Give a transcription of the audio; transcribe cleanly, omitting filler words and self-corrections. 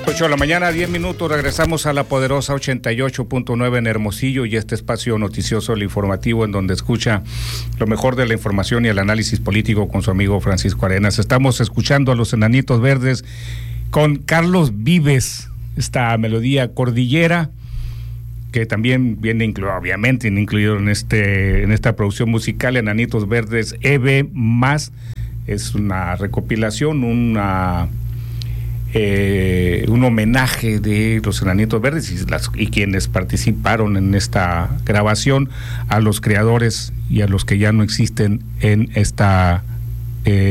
8 de la mañana, 10 minutos, regresamos a la poderosa 88.9 en Hermosillo y este espacio noticioso, el informativo, en donde escucha lo mejor de la información y el análisis político con su amigo Francisco Arenas. Estamos escuchando a los Enanitos Verdes con Carlos Vives, esta melodía cordillera, que también viene obviamente incluido en esta producción musical. Enanitos Verdes EB+, es una recopilación, un homenaje de los Enanitos Verdes y quienes participaron en esta grabación, a los creadores y a los que ya no existen en esta